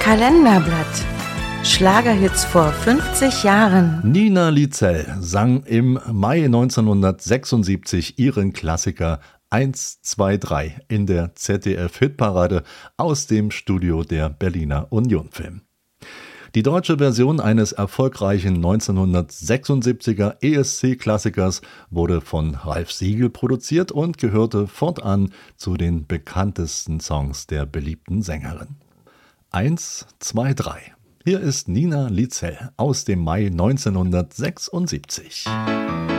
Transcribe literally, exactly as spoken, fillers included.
Kalenderblatt. Schlagerhits vor fünfzig Jahren. Nina Lizel sang im Mai neunzehnhundertsechsundsiebzig ihren Klassiker eins, zwei, drei in der Z D F-Hitparade aus dem Studio der Berliner Union Film. Die deutsche Version eines erfolgreichen neunzehnhundertsechsundsiebziger E S C-Klassikers wurde von Ralf Siegel produziert und gehörte fortan zu den bekanntesten Songs der beliebten Sängerin. eins, zwei, drei. Hier ist Nina Lizel aus dem Mai neunzehnhundertsechsundsiebzig.